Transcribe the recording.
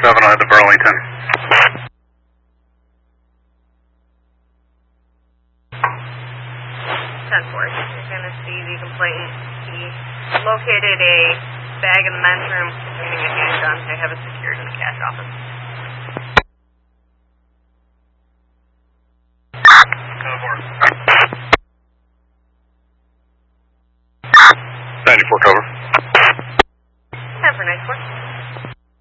7 on the Burlington. 10-4, you're going to see the complainant. He located a bag in the men's room containing a handgun. They have it secured in the cash office. 94 cover. 10 for 94.